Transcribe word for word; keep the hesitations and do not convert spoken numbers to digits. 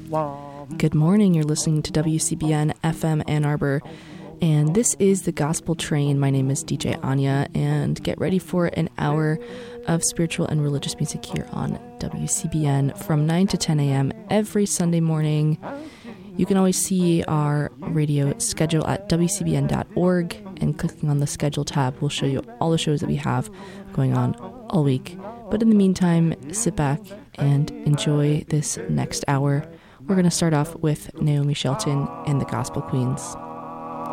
Good morning. You're listening to W C B N F M Ann Arbor, and this is the Gospel Train. My name is D J Anya, and get ready for an hour of spiritual and religious music here on W C B N from nine to ten a.m. every Sunday morning. You can always see our radio schedule at W C B N dot org, and clicking on the schedule tab will show you all the shows that we have going on all week. But in the meantime, sit back and enjoy this next hour. We're going to start off with Naomi Shelton and the Gospel Queens.